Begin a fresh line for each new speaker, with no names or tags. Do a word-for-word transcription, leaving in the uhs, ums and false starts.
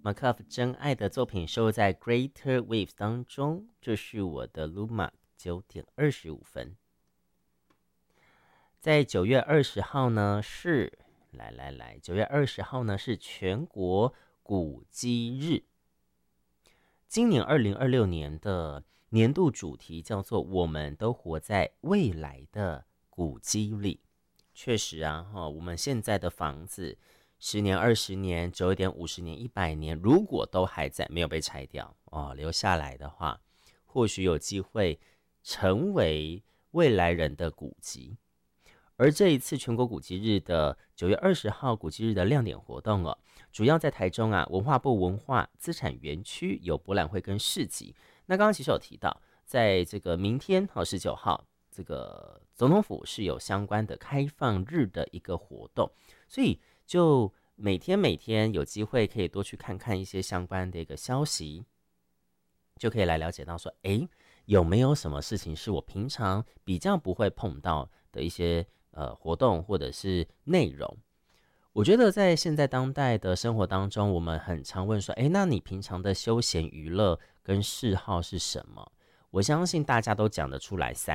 Markov 真爱的作品收在 Greater Waves 当中，这是我的 Luma 九点二十五分。在九月二十号呢是，来来来，九月二十号呢是全国古迹日。今年二零二六年的年度主题叫做我们都活在未来的古迹里。确实啊，我们现在的房子十年、二十年、久一点五十年、一百年，如果都还在，没有被拆掉哦，留下来的话，或许有机会成为未来人的古迹。而这一次全国古迹日的九月二十号古迹日的亮点活动哦，主要在台中啊文化部文化资产园区有博览会跟市集。那刚刚其实有提到，在这个明天哈十九号，这个总统府是有相关的开放日的一个活动，所以就每天每天有机会可以多去看看一些相关的一个消息，就可以来了解到说，哎，有没有什么事情是我平常比较不会碰到的一些呃活动或者是内容。我觉得在现在当代的生活当中，我们很常问说，哎，那你平常的休闲娱乐跟嗜好是什么？我相信大家都讲得出来三